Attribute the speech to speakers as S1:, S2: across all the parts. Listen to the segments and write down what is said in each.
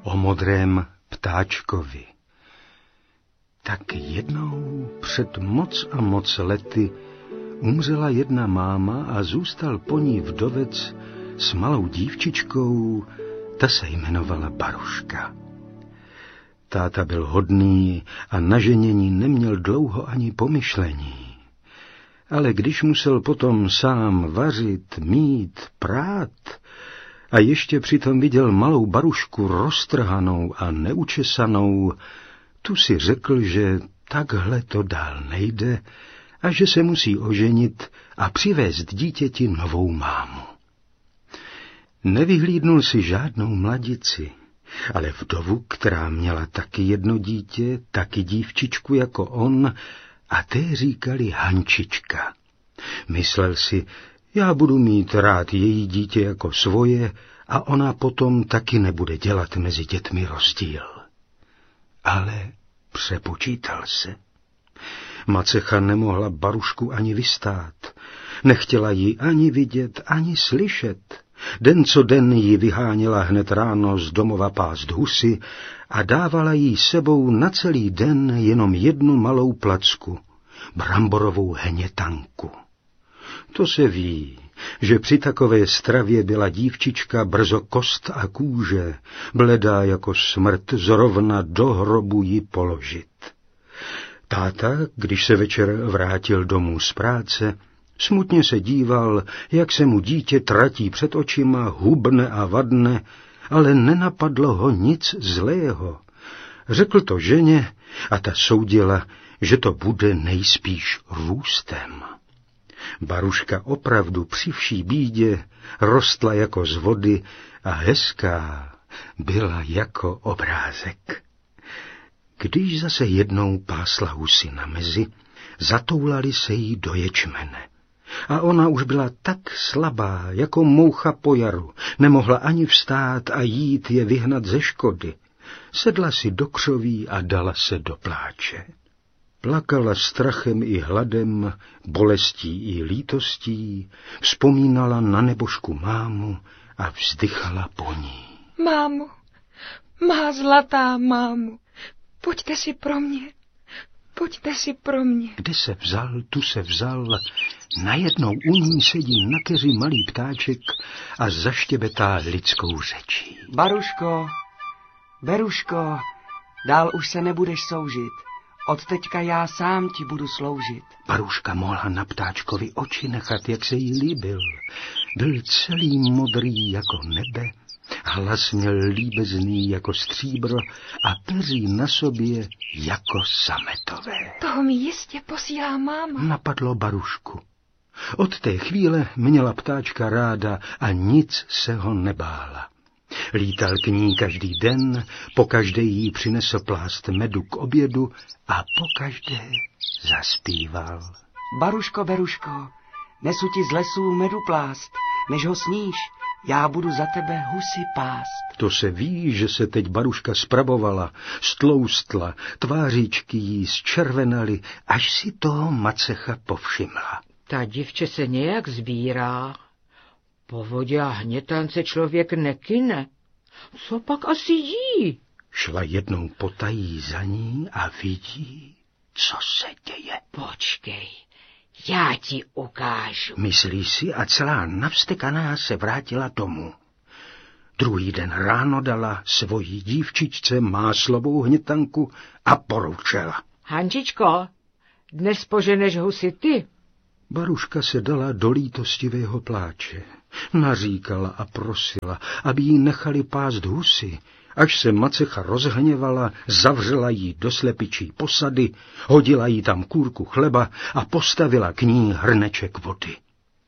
S1: o modrém ptáčkovi. Tak jednou před moc a moc lety umřela jedna máma a zůstal po ní vdovec s malou dívčičkou, ta se jmenovala Baruška. Táta byl hodný a na ženění neměl dlouho ani pomyšlení. Ale když musel potom sám vařit, mít, prát a ještě přitom viděl malou Barušku roztrhanou a neučesanou, tu si řekl, že takhle to dál nejde a že se musí oženit a přivést dítěti novou mámu. Nevyhlídnul si žádnou mladici, ale vdovu, která měla taky jedno dítě, taky dívčičku jako on, a té říkali Hančička. Myslel si, já budu mít rád její dítě jako svoje a ona potom taky nebude dělat mezi dětmi rozdíl. Ale přepočítal se. Macecha nemohla Barušku ani vystát. Nechtěla ji ani vidět, ani slyšet. Den co den ji vyháněla hned ráno z domova pást husy a dávala jí sebou na celý den jenom jednu malou placku, bramborovou hnětanku. To se ví, že při takové stravě byla dívčička brzo kost a kůže, bledá jako smrt, zrovna do hrobu ji položit. Táta, když se večer vrátil domů z práce, smutně se díval, jak se mu dítě tratí před očima, hubne a vadne, ale nenapadlo ho nic zlého. Řekl to ženě a ta soudila, že to bude nejspíš růstem. Baruška opravdu při vší bídě rostla jako z vody a hezká byla jako obrázek. Když zase jednou pásla husy na mezi, zatoulali se jí do ječmene. A ona už byla tak slabá, jako moucha po jaru, nemohla ani vstát a jít je vyhnat ze škody. Sedla si do křoví a dala se do pláče. Plakala strachem i hladem, bolestí i lítostí, vzpomínala na nebožku mámu a vzdychala po ní.
S2: Mámo, má zlatá mámo, pojďte si pro mě, pojďte si pro mě.
S1: Kde se vzal, tu se vzal, najednou u ní sedí na keři malý ptáček a zaštěbetá lidskou řečí.
S3: Baruško, Beruško, dál už se nebudeš soužit. Od teďka já sám ti budu sloužit.
S1: Baruška mohla na ptáčkovi oči nechat, jak se jí líbil. Byl celý modrý jako nebe, hlas měl líbezný jako stříbro a peří na sobě jako sametové.
S2: Toho mi jistě posílá máma.
S1: Napadlo Barušku. Od té chvíle měla ptáčka ráda a nic se ho nebála. Lítal k ní každý den, pokaždé jí přinesl plást medu k obědu a pokaždé zaspíval.
S3: Baruško, Beruško, nesu ti z lesů medu plást, než ho sníš, já budu za tebe husy pást.
S1: To se ví, že se teď Baruška spravovala, stloustla, tvářičky jí zčervenaly, až si toho Macecha povšimla.
S4: Ta dívče se nějak sbírá. Po vodě a hnětance člověk nekyne. Co pak asi jí?
S1: Šla jednou potají za ní a vidí, co se děje.
S4: Počkej, já ti ukážu.
S1: Myslí si a celá navstekaná se vrátila domů. Druhý den ráno dala svojí dívčičce máslovou hnětanku a poroučela.
S4: Hančičko, dnes poženeš husy ty.
S1: Baruška se dala do lítostivého pláče. Naříkala a prosila, aby jí nechali pást husy. Až se Macecha rozhněvala, zavřela jí do slepičí posady, hodila jí tam kůrku chleba a postavila k ní hrneček vody.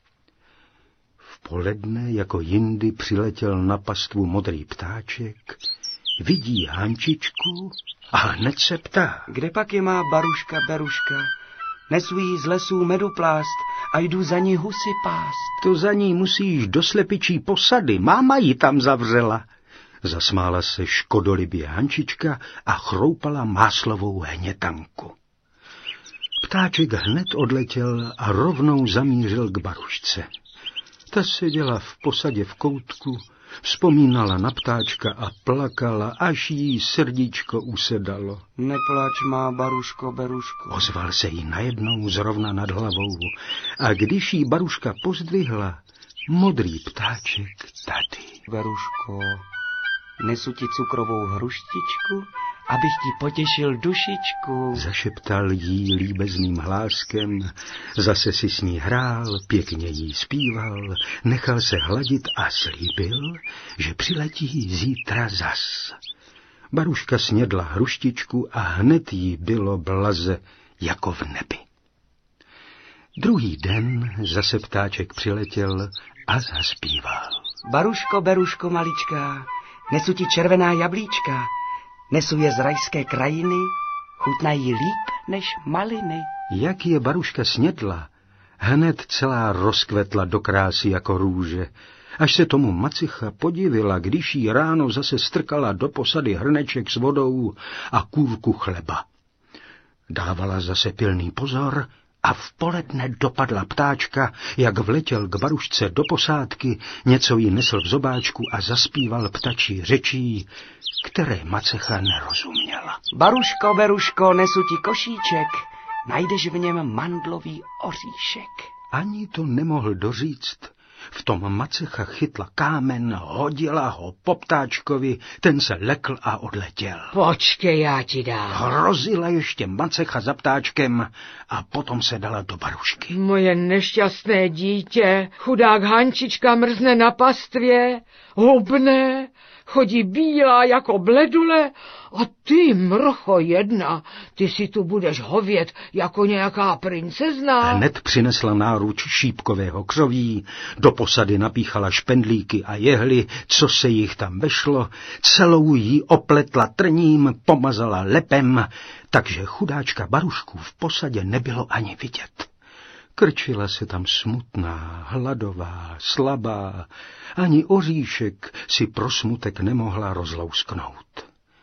S1: V poledne jako jindy přiletěl na pastvu modrý ptáček, vidí Hančičku a hned se ptá.
S3: Kde pak je má Baruška, Beruška? Nesu jí z lesů medu plást a jdu za ní husy pást.
S1: To za ní musíš do slepičí posady, máma ji tam zavřela. Zasmála se škodolibě Hančička a chroupala máslovou hnětanku. Ptáček hned odletěl a rovnou zamířil k Barušce. Ta seděla v posadě v koutku Vzpomínala na ptáčka a plakala, až jí srdíčko usedalo.
S3: Neplač, má Baruško, Beruško.
S1: Ozval se jí najednou zrovna nad hlavou a když jí Baruška pozdvihla, modrý ptáček tady.
S3: Beruško, nesu ti cukrovou hruštičku, abych ti potěšil dušičku.
S1: Zašeptal jí líbezným hláskem, zase si s ní hrál, pěkně jí zpíval, nechal se hladit a slíbil, že přiletí zítra zas. Baruška snědla hruštičku a hned jí bylo blaze jako v nebi. Druhý den zase ptáček přiletěl a zaspíval.
S3: Baruško, Beruško maličká, nesu ti červená jablíčka, nesu je z rajské krajiny, chutnají líp než maliny.
S1: Jak je Baruška snědla, hned celá rozkvetla do krásy jako růže, až se tomu Macicha podivila, když jí ráno zase strkala do posady hrneček s vodou a kůrku chleba. Dávala zase pilný pozor a v poledne dopadla ptáčka, jak vletěl k Barušce do posádky, něco jí nesl v zobáčku a zaspíval ptačí řečí, které Macecha nerozuměla.
S3: Baruško, Beruško, nesu ti košíček, najdeš v něm mandlový oříšek.
S1: Ani to nemohl doříct. V tom Macecha chytla kámen, hodila ho po ptáčkovi, ten se lekl a odletěl.
S4: Počkej, já ti dám.
S1: Hrozila ještě Macecha za ptáčkem a potom se dala do Barušky.
S4: Moje nešťastné dítě, chudák Hančička mrzne na pastvě, hubne, chodí bílá jako bledule a ty, mrcho jedna, ty si tu budeš hovět jako nějaká princezna.
S1: Hned přinesla náruč šípkového křoví, do posady napíchala špendlíky a jehly, co se jich tam vešlo, celou jí opletla trním, pomazala lepem, takže chudáčka Barušku v posadě nebylo ani vidět. Krčila se tam smutná, hladová, slabá, ani oříšek si pro smutek nemohla rozlousknout.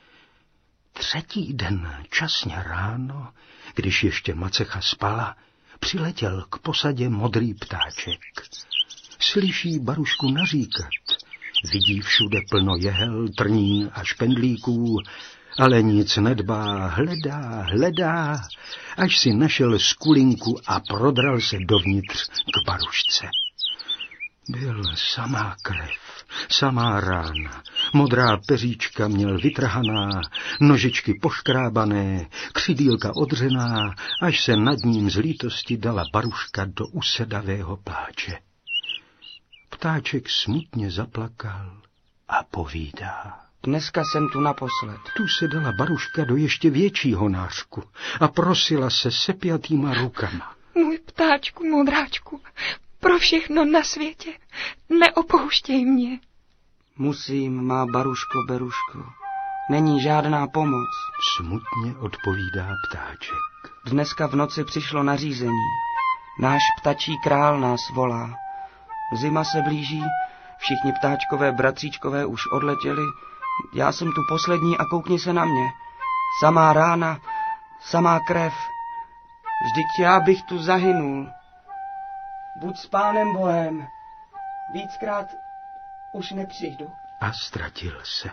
S1: Třetí den, časně ráno, když ještě Macecha spala, přiletěl k posadě modrý ptáček. Slyší Barušku naříkat, vidí všude plno jehel, trní a špendlíků, ale nic nedbá, hledá, až si našel skulinku a prodral se dovnitř k Barušce. Byl samá krev, samá rána, modrá peříčka měl vytrhaná, nožičky poškrábané, křidýlka odřená, až se nad ním z lítosti dala Baruška do usedavého pláče. Ptáček smutně zaplakal a povídá.
S3: Dneska jsem tu naposled.
S1: Tu se dala Baruška do ještě většího nářku a prosila se sepjatýma rukama.
S2: Můj ptáčku, modráčku, pro všechno na světě, neopouštěj mě.
S3: Musím, má Baruško, Beruško, není žádná pomoc.
S1: Smutně odpovídá ptáček.
S3: Dneska v noci přišlo nařízení. Náš ptačí král nás volá. Zima se blíží, všichni ptáčkové bratříčkové už odletěli. Já jsem tu poslední a koukni se na mě. Samá rána, samá krev. Vždyť já bych tu zahynul. Buď s Pánem Bohem. Víckrát už nepřijdu.
S1: A ztratil se.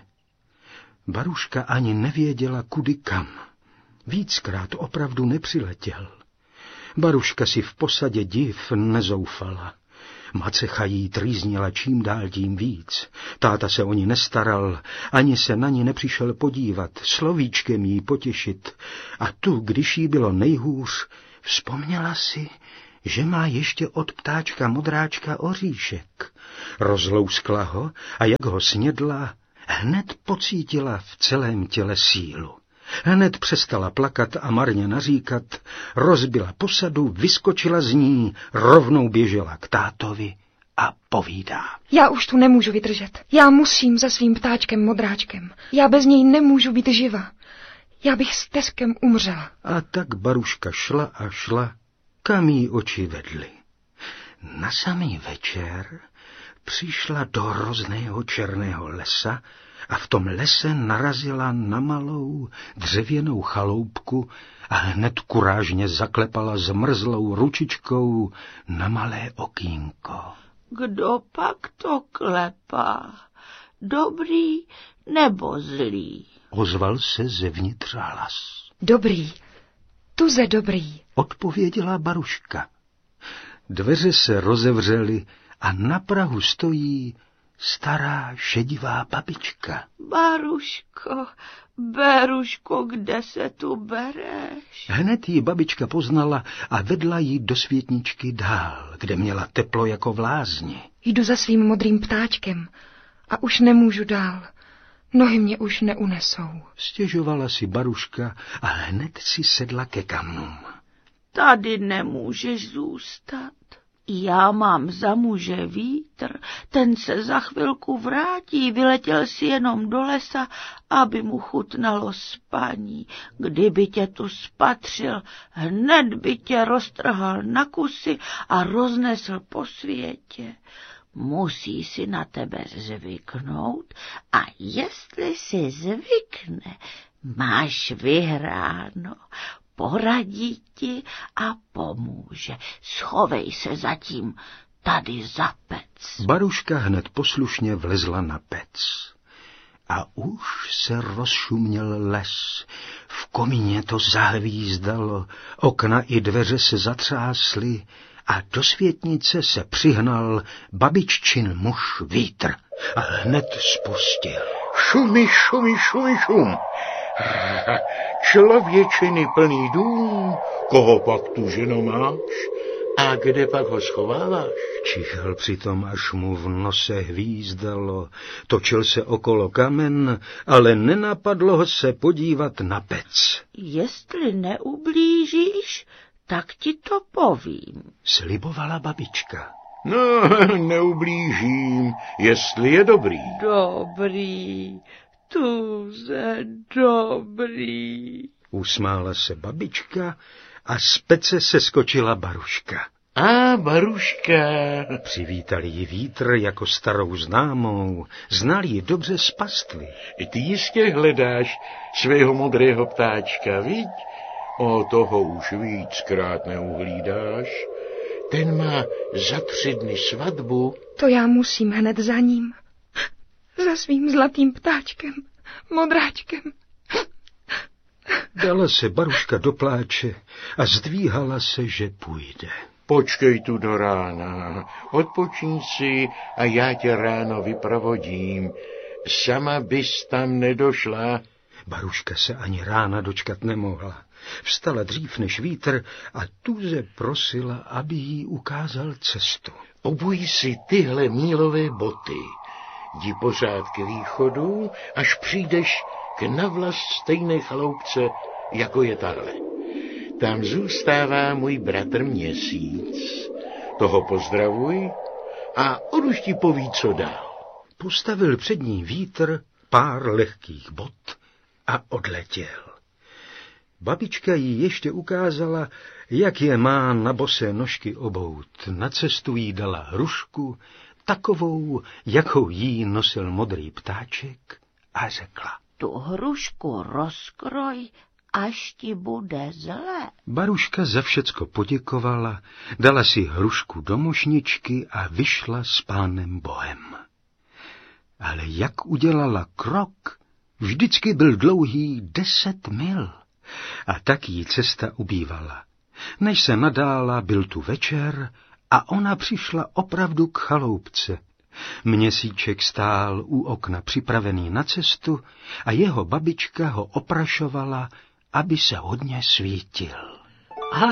S1: Baruška ani nevěděla, kudy kam. Víckrát opravdu nepřiletěl. Baruška si v posadě div nezoufala. Macecha jí trýznila čím dál tím víc. Táta se o ní nestaral, ani se na ní nepřišel podívat, slovíčkem jí potěšit. A tu, když jí bylo nejhůř, vzpomněla si, že má ještě od ptáčka modráčka oříšek. Rozlouskla ho a jak ho snědla, hned pocítila v celém těle sílu. Hned přestala plakat a marně naříkat, rozbila posadu, vyskočila z ní, rovnou běžela k tátovi a povídá.
S2: Já už tu nemůžu vydržet. Já musím za svým ptáčkem modráčkem. Já bez něj nemůžu být živa. Já bych s teskem umřela.
S1: A tak Baruška šla a šla, kam jí oči vedly. Na samý večer přišla do hrozného černého lesa a v tom lese narazila na malou dřevěnou chaloupku a hned kurážně zaklepala zmrzlou ručičkou na malé okýnko.
S5: Kdo pak to klepá? dobrý nebo zlý?
S1: Ozval se zevnitř hlas.
S2: Dobrý, tuze dobrý,
S1: odpověděla Baruška. Dveře se rozevřely a na prahu stojí stará šedivá babička.
S5: Baruško, Beruško, kde se tu bereš?
S1: Hned ji babička poznala a vedla ji do světničky dál, kde měla teplo jako v lázni.
S2: Jdu za svým modrým ptáčkem a už nemůžu dál. Nohy mě už neunesou.
S1: Stěžovala si Baruška a hned si sedla ke kamnům.
S5: Tady nemůžeš zůstat. Já mám za muže vítr, ten se za chvilku vrátí, vyletěl si jenom do lesa, aby mu chutnalo spaní. Kdyby tě tu spatřil, hned by tě roztrhal na kusy a roznesl po světě. Musí si na tebe zvyknout a jestli si zvykne, máš vyhráno. Poradí ti a pomůže. Schovej se zatím tady za pec.
S1: Baruška hned poslušně vlezla na pec. A už se rozšuměl les. V komíně to zahvízdalo, okna i dveře se zatřásly a do světnice se přihnal babiččin muž vítr a hned spustil.
S6: Šumi, šumi, šumi, šum. Člověčiny plný dům, koho pak tu ženo máš a kde pak ho schováváš?
S1: Čichal přitom, až mu v nose hvízdalo, točil se okolo kamen, ale nenapadlo ho se podívat na pec.
S5: Jestli neublížíš, tak ti to povím,
S1: slibovala babička.
S6: No, neublížím, jestli je dobrý.
S5: Dobrý, tuze dobrý.
S1: Usmála se babička a z pece se skočila Baruška.
S6: A Baruška,
S1: přivítali ji vítr jako starou známou, znal ji dobře z pastvy.
S6: ty jistě hledáš svého modrého ptáčka, viď? O toho už víckrát neuhlídáš. Ten má za 3 dny svatbu.
S2: To já musím hned za ním. Za svým zlatým ptáčkem, modráčkem.
S1: Dala se Baruška do pláče a zdvíhala se, že půjde.
S6: Počkej tu do rána, odpočíň si a já tě ráno vyprovodím. Sama bys tam nedošla.
S1: Baruška se ani rána dočkat nemohla. Vstala dřív než vítr a tuze prosila, aby jí ukázal cestu.
S6: Obuj si tyhle mílové boty. Jdi pořád k východu, až přijdeš k navlast stejné chaloupce, jako je tahle. Tam zůstává můj bratr Měsíc. Toho pozdravuj a on už ti poví, co dál.
S1: Postavil před ní vítr pár lehkých bot a odletěl. Babička jí ještě ukázala, jak je má na bosé nožky obout. Na cestu jí dala hrušku, takovou, jakou jí nosil modrý ptáček, a řekla.
S5: Tu hrušku rozkroj, až ti bude zlé.
S1: Baruška za všecko poděkovala, dala si hrušku do mošničky a vyšla s pánem Bohem. Ale jak udělala krok, vždycky byl dlouhý 10 mil. A tak jí cesta ubývala. Než se nadála, byl tu večer a ona přišla opravdu k chaloupce. Měsíček stál u okna připravený na cestu a jeho babička ho oprašovala, aby se hodně svítil.
S7: A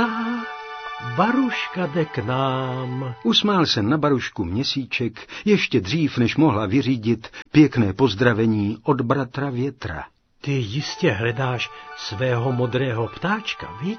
S7: Baruška jde k nám.
S1: Usmál se na Barušku Měsíček ještě dřív, než mohla vyřídit pěkné pozdravení od bratra Větra.
S7: Ty jistě hledáš svého modrého ptáčka, viď?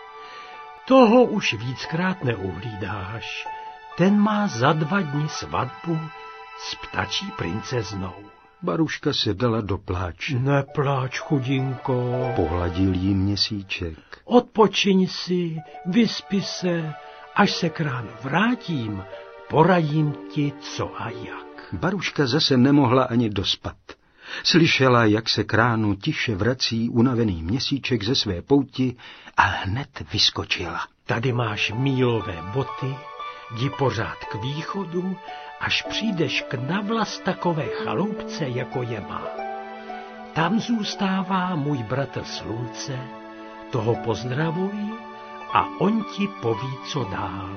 S7: Toho už víckrát neuhlídáš. Ten má za 2 dny svatbu s ptačí princeznou.
S1: Baruška se dala do pláče.
S7: Nepláč, chudinko.
S1: Pohladil jí Měsíček.
S7: Odpočiň si, vyspi se, až se k ránu vrátím, poradím ti, co a jak.
S1: Baruška zase nemohla ani dospat. Slyšela, jak se k ránu tiše vrací unavený Měsíček ze své pouti a hned vyskočila.
S7: Tady máš mílové boty, jdi pořád k východu až přijdeš k navlas takové chaloupce, jako je má. Tam zůstává můj bratr Slunce, toho pozdravuj a on ti poví, co dál.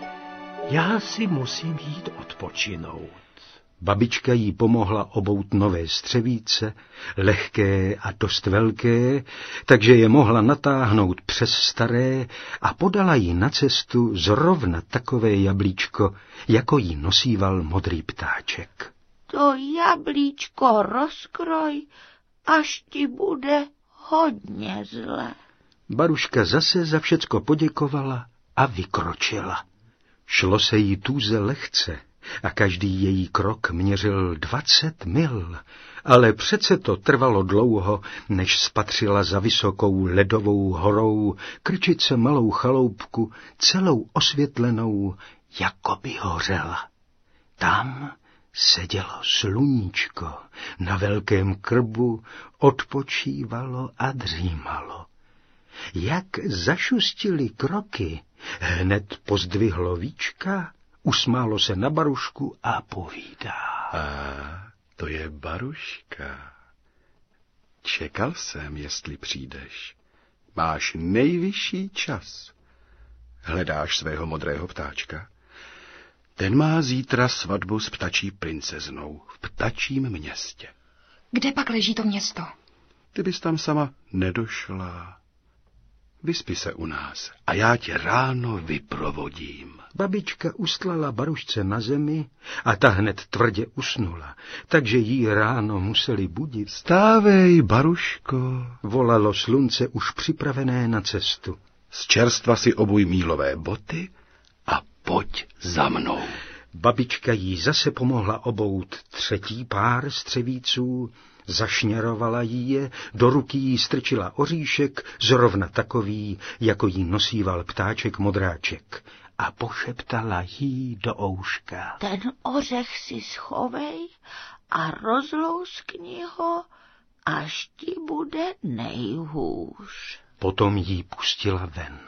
S7: Já si musím jít odpočinout.
S1: Babička jí pomohla obout nové střevíce, lehké a dost velké, takže je mohla natáhnout přes staré a podala jí na cestu zrovna takové jablíčko, jako jí nosíval modrý ptáček.
S5: To jablíčko rozkroj, až ti bude hodně zle.
S1: Baruška zase za všecko poděkovala a vykročila. Šlo se jí tuze lehce a každý její krok měřil 20 mil, ale přece to trvalo dlouho, než spatřila za vysokou ledovou horou krčice malou chaloupku, celou osvětlenou, jako by hořela. Tam sedělo sluníčko, na velkém krbu odpočívalo a dřímalo. Jak zašustily kroky, hned pozdvihlo víčka, usmálo se na Barušku a povídá.
S8: To je Baruška. Čekal jsem, jestli přijdeš. Máš nejvyšší čas. Hledáš svého modrého ptáčka? Ten má zítra svatbu s ptačí princeznou v ptačím městě.
S2: Kde pak leží to město?
S8: Ty bys tam sama nedošla. Vyspi se u nás a já tě ráno vyprovodím.
S1: Babička ustlala Barušce na zemi a ta hned tvrdě usnula, takže jí ráno museli budit.
S8: Stávej, Baruško,
S1: volalo Slunce už připravené na cestu.
S8: Z čerstva si obuj mílové boty a pojď za mnou.
S1: Babička jí zase pomohla obout třetí pár střevíců, zašněrovala jí je, do ruky jí strčila oříšek, zrovna takový, jako jí nosíval ptáček modráček, a pošeptala jí do ouška.
S5: Ten ořech si schovej a rozlouskni ho, až ti bude nejhůř.
S1: Potom jí pustila ven.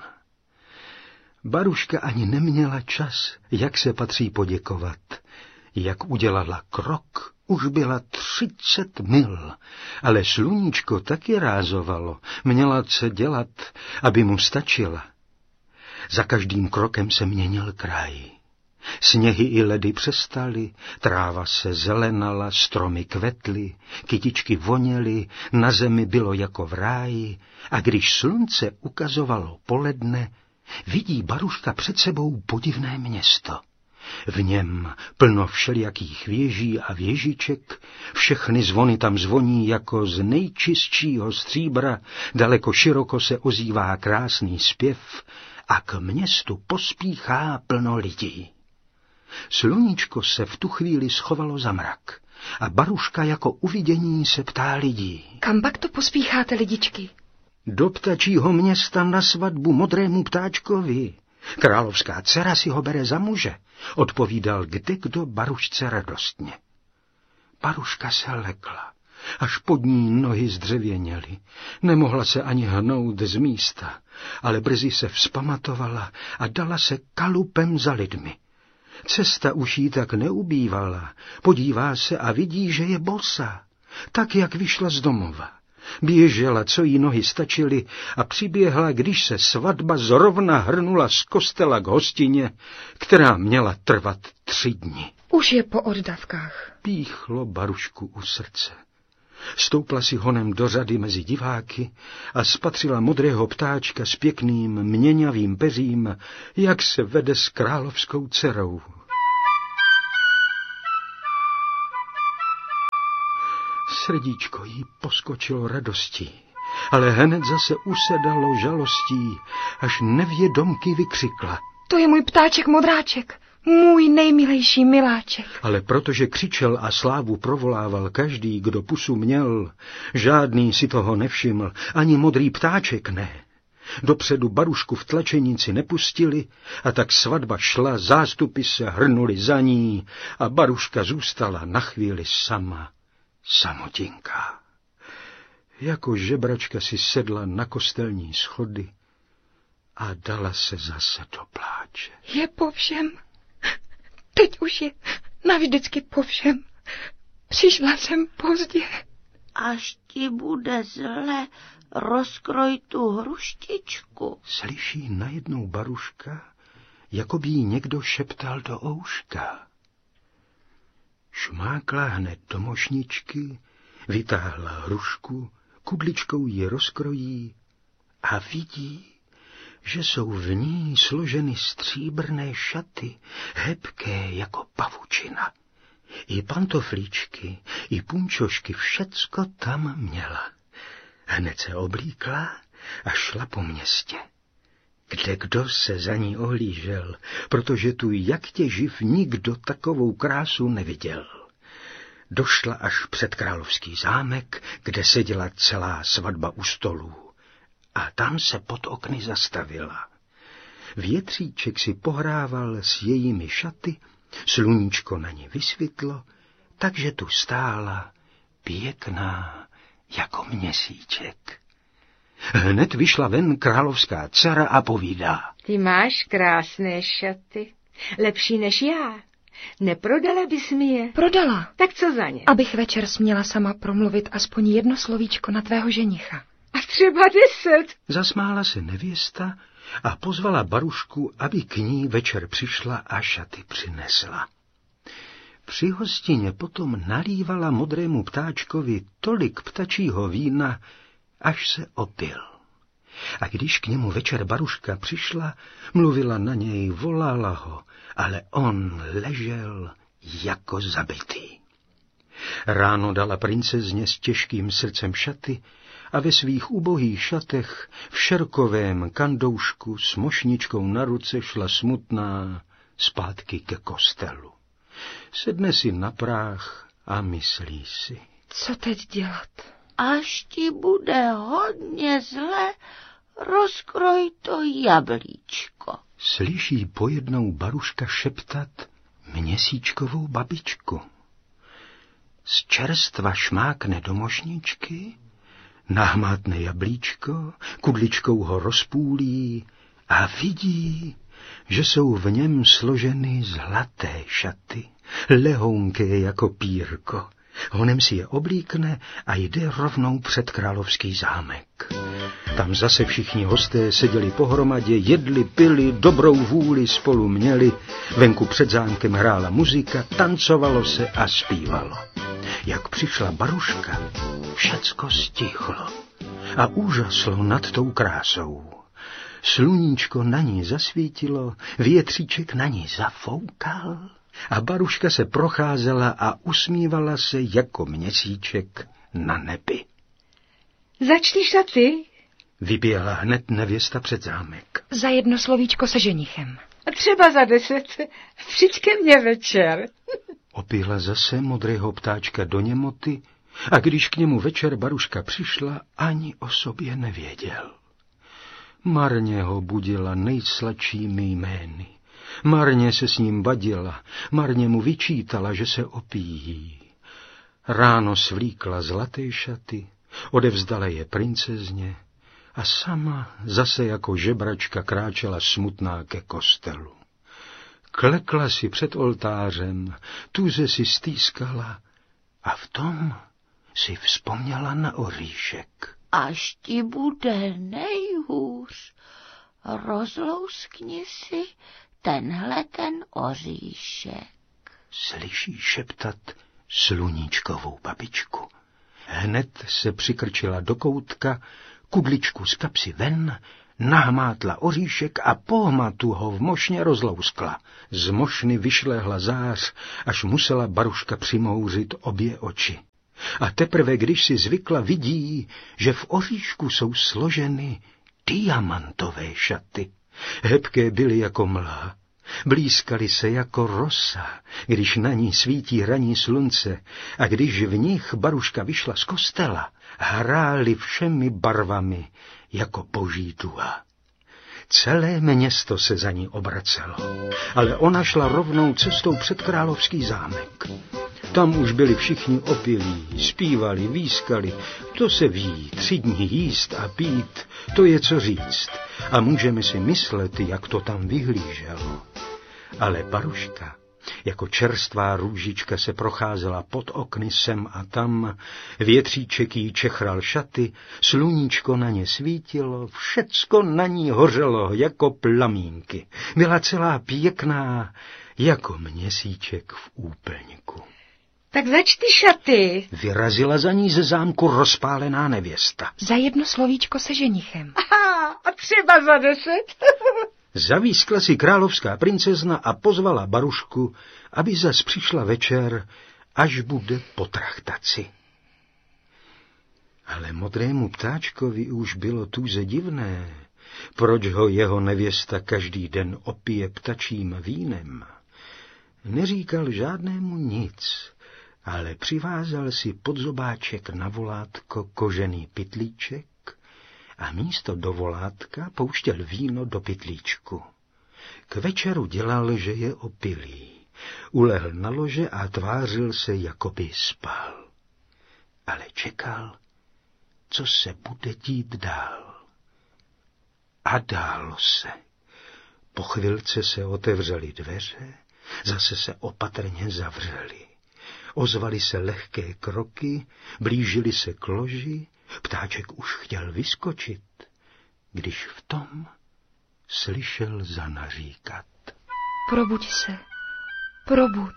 S1: Baruška ani neměla čas, jak se patří poděkovat. Jak udělala krok, už byla 30 mil, ale sluníčko taky rázovalo, měla co dělat, aby mu stačila. Za každým krokem se měnil kraj. Sněhy i ledy přestaly, tráva se zelenala, stromy kvetly, kytičky voněly, na zemi bylo jako v ráji, a když slunce ukazovalo poledne, vidí Baruška před sebou podivné město. V něm plno všelijakých věží a věžiček, všechny zvony tam zvoní jako z nejčistšího stříbra, daleko široko se ozývá krásný zpěv a k městu pospíchá plno lidí. Sluníčko se v tu chvíli schovalo za mrak a Baruška jako uvidění se ptá lidí.
S2: Kam pak to pospícháte, lidičky?
S1: Do ptačího města na svatbu modrému ptáčkovi. Královská dcera si ho bere za muže, odpovídal kdekdo Barušce radostně. Baruška se lekla, až pod ní nohy zdřevěněly. Nemohla se ani hnout z místa, ale brzy se vzpamatovala a dala se kalupem za lidmi. Cesta už jí tak neubývala, podívá se a vidí, že je bosa, tak jak vyšla z domova. Běžela, co jí nohy stačily, a přiběhla, když se svatba zrovna hrnula z kostela k hostině, která měla trvat 3 dny.
S2: Už je po oddavkách.
S1: Píchlo Barušku u srdce. Stoupla si honem do řady mezi diváky a spatřila modrého ptáčka s pěkným měňavým peřím, jak se vede s královskou dcerou. Srdíčko jí poskočilo radostí, ale hned zase usedalo žalostí, až nevědomky vykřikla.
S2: To je můj ptáček modráček, můj nejmilejší miláček.
S1: Ale protože křičel a slávu provolával každý, kdo pusu měl, žádný si toho nevšiml, ani modrý ptáček ne. Dopředu Barušku v tlačenici nepustili a tak svatba šla, zástupy se hrnuli za ní a Baruška zůstala na chvíli sama. Samotinká. Jako žebračka si sedla na kostelní schody a dala se zase do pláče.
S2: Je po všem. Teď už je Navždycky po všem. Přišla jsem pozdě.
S5: Až ti bude zle, rozkroj tu hruštičku.
S1: Slyší najednou Baruška, jako by jí někdo šeptal do ouška. Šmákla hned do mošničky, vytáhla hrušku, kudličkou ji rozkrojí a vidí, že jsou v ní složeny stříbrné šaty, hebké jako pavučina. I pantoflíčky, i punčošky, všecko tam měla. Hned se oblíkla a šla po městě. Kdekdo se za ní ohlížel, protože tu jak tě živ nikdo takovou krásu neviděl. Došla až před královský zámek, kde seděla celá svatba u stolů. A tam se pod okny zastavila. Větříček si pohrával s jejími šaty, sluníčko na ní vysvětlo, takže tu stála pěkná jako měsíček. Hned vyšla ven královská dcera a povídá.
S4: Ty máš krásné šaty, lepší než já. Neprodala bys mi je?
S2: Prodala.
S4: Tak co za ně?
S2: Abych večer směla sama promluvit aspoň jedno slovíčko na tvého ženicha.
S4: A třeba 10.
S1: Zasmála se nevěsta a pozvala Barušku, aby k ní večer přišla a šaty přinesla. Při hostině potom nalívala modrému ptáčkovi tolik ptačího vína, až se opil. A když k němu večer Baruška přišla, mluvila na něj, volala ho, ale on ležel jako zabitý. Ráno dala princezně s těžkým srdcem šaty a ve svých ubohých šatech v šerkovém kandoušku s mošničkou na ruce šla smutná zpátky ke kostelu. Sedne si na práh a myslí si.
S2: Co teď dělat?
S5: Až ti bude hodně zle, rozkroj to jablíčko.
S1: Slyší pojednou Baruška šeptat měsíčkovou babičku. Z čerstva šmákne do mošničky, nahmátne jablíčko, kudličkou ho rozpůlí a vidí, že jsou v něm složeny zlaté šaty, lehounké jako pírko. Honem si je oblíkne a jde rovnou před královský zámek. Tam zase všichni hosté seděli pohromadě, jedli, pili, dobrou vůli spolu měli, venku před zámkem hrála muzika, tancovalo se a zpívalo. Jak přišla Baruška, všecko stichlo a úžaslo nad tou krásou. Sluníčko na ní zasvítilo, větříček na ní zafoukal a Baruška se procházela a usmívala se jako měsíček na nebi.
S4: Začni šaty?
S1: Vyběhla hned nevěsta před zámek.
S2: Za jedno slovíčko se ženichem.
S4: A třeba za 10. Přijď ke mně večer.
S1: Opila zase modrého ptáčka do němoty a když k němu večer Baruška přišla, ani o sobě nevěděl. Marně ho budila nejsladšími jmény. Marně se s ním vadila, marně mu vyčítala, že se opíjí. Ráno svlíkla zlaté šaty, odevzdala je princezně a sama zase jako žebračka kráčela smutná ke kostelu. Klekla si před oltářem, tuze si stýskala a v tom si vzpomněla na oříšek.
S5: Až ti bude nejhůř, rozlouskni si tenhle ten oříšek.
S1: Slyší šeptat sluníčkovou babičku. Hned se přikrčila do koutka, kudličku z kapsy ven, nahmátla oříšek a po hmatu ho v mošně rozlouskla. Z mošny vyšlehla zář, až musela Baruška přimouřit obě oči. A teprve, když si zvykla, vidí, že v oříšku jsou složeny diamantové šaty. Hebké byly jako mlha, blízkaly se jako rosa, když na ní svítí ranní slunce, a když v nich Baruška vyšla z kostela, hrály všemi barvami jako boží duha. Celé město se za ní obracelo, ale ona šla rovnou cestou před královský zámek. Tam už byli všichni opilí, zpívali, výskali, to se ví, 3 dny jíst a pít, to je co říct. A můžeme si myslet, jak to tam vyhlíželo. Ale Baruška Jako čerstvá růžička se procházela pod okny sem a tam, větříček jí čechral šaty, sluníčko na ně svítilo, všecko na ní hořelo jako plamínky. Byla celá pěkná, jako měsíček v úplňku.
S2: Tak zač ty šaty.
S1: Vyrazila za ní ze zámku rozpálená nevěsta.
S2: Za jedno slovíčko se ženichem.
S4: Aha, a třeba za 10.
S1: Zavískla si královská princezna a pozvala Barušku, aby zas přišla večer, až bude po trachtaci. Ale modrému ptáčkovi už bylo tuze divné, proč ho jeho nevěsta každý den opije ptačím vínem. Neříkal žádnému nic, ale přivázal si pod zobáček na volátko kožený pytlíček a místo do volátka pouštěl víno do pytlíčku. K večeru dělal, že je opilý. Ulehl na lože a tvářil se, jako by spal. Ale čekal, co se bude dít dál. A dálo se. Po chvilce se otevřely dveře, zase se opatrně zavřely. Ozvaly se lehké kroky, blížily se k loži, ptáček už chtěl vyskočit, když v tom slyšel zanaříkat.
S2: Probuď se, probuď,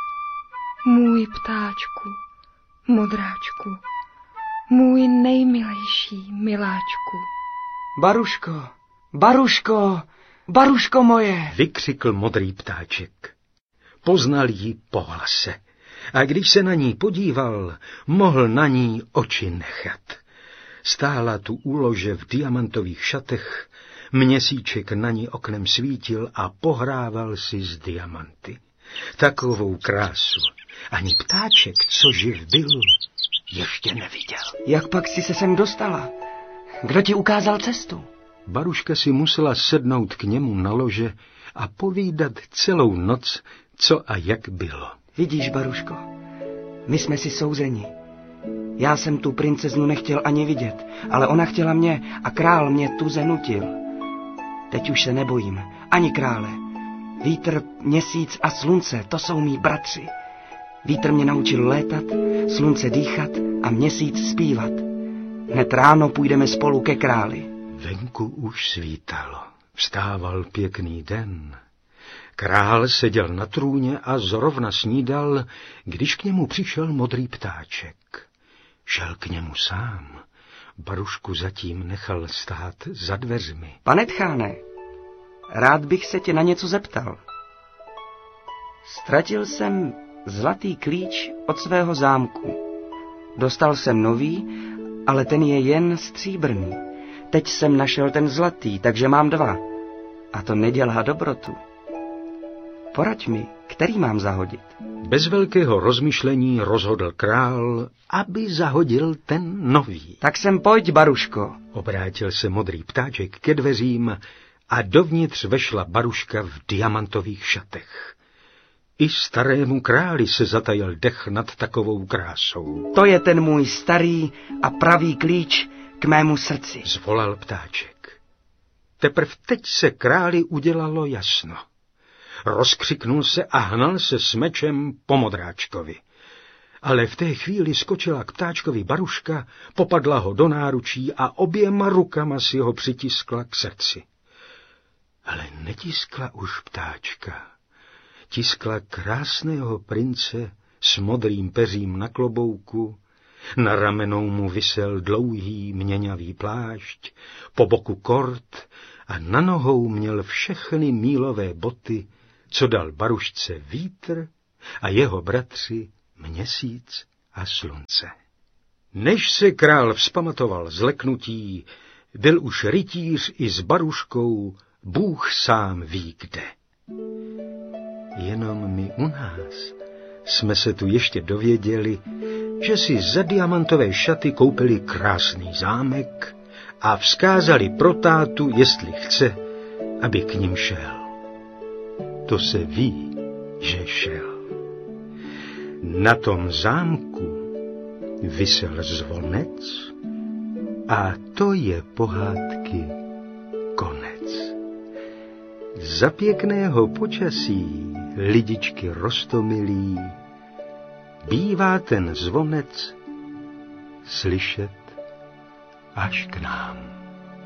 S2: můj ptáčku, modráčku, můj nejmilejší miláčku.
S3: Baruško, Baruško, Baruško moje,
S1: vykřikl modrý ptáček. Poznal ji po hlase. A když se na ní podíval, mohl na ní oči nechat. Stála tu u lože v diamantových šatech, měsíček na ní oknem svítil a pohrával si s diamanty. Takovou krásu ani ptáček, co živ byl, ještě neviděl.
S3: Jak pak jsi se sem dostala? Kdo ti ukázal cestu?
S1: Baruška si musela sednout k němu na lože a povídat celou noc, co a jak bylo.
S3: Vidíš, Baruško, my jsme si souzeni. Já jsem tu princeznu nechtěl ani vidět, ale ona chtěla mě a král mě tuze nutil. Teď už se nebojím, ani krále. Vítr, měsíc a slunce, to jsou mý bratři. Vítr mě naučil létat, slunce dýchat a měsíc zpívat. Hned ráno půjdeme spolu ke králi.
S1: Venku už svítalo. Vstával pěkný den. Král seděl na trůně a zrovna snídal, když k němu přišel modrý ptáček. Šel k němu sám. Barušku zatím nechal stát za dveřmi.
S3: Pane tcháne, rád bych se tě na něco zeptal. Ztratil jsem zlatý klíč od svého zámku. Dostal jsem nový, ale ten je jen stříbrný. Teď jsem našel ten zlatý, takže mám 2. A to nedělá dobrotu. Poraď mi, který mám zahodit.
S1: Bez velkého rozmyšlení rozhodl král, aby zahodil ten nový.
S3: Tak sem pojď, Baruško.
S1: Obrátil se modrý ptáček ke dveřím a dovnitř vešla Baruška v diamantových šatech. I starému králi se zatajil dech nad takovou krásou.
S3: To je ten můj starý a pravý klíč k mému srdci,
S1: zvolal ptáček. Teprv teď se králi udělalo jasno. Rozkřiknul se a hnal se s mečem po modráčkovi. Ale v té chvíli skočila k ptáčkovi Baruška, popadla ho do náručí a oběma rukama si ho přitiskla k srdci. Ale netiskla už ptáčka. Tiskla krásného prince s modrým peřím na klobouku, na ramenou mu visel dlouhý měňavý plášť, po boku kort a na nohou měl všechny mílové boty, co dal Barušce vítr a jeho bratři měsíc a slunce. Než se král vzpamatoval z leknutí, byl už rytíř i s Baruškou, Bůh sám ví kde. Jenom my u nás jsme se tu ještě dověděli, že si za diamantové šaty koupili krásný zámek a vzkázali pro tátu, jestli chce, aby k ním šel. To se ví, že šel. Na tom zámku visel zvonec a to je pohádky konec. Za pěkného počasí lidičky roztomilí, bývá ten zvonec slyšet až k nám.